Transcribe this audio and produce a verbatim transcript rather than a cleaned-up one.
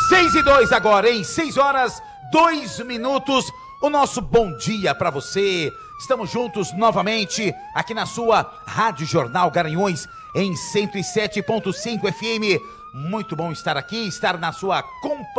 seis e dois agora, hein? seis horas, dois minutos. O nosso bom dia para você. Estamos juntos novamente aqui na sua Rádio Jornal Garanhuns em cento e sete ponto cinco F M. Muito bom estar aqui, estar na sua companhia.